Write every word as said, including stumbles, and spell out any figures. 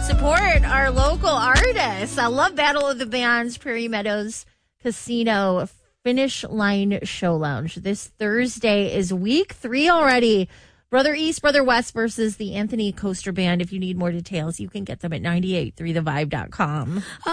Support our local artists. I love Battle of the Bands, Prairie Meadows Casino Finish Line Show Lounge. This Thursday is week three already. Brother East, Brother West versus the Anthony Coaster Band. If you need more details, you can get them at nine eight three the vibe dot com.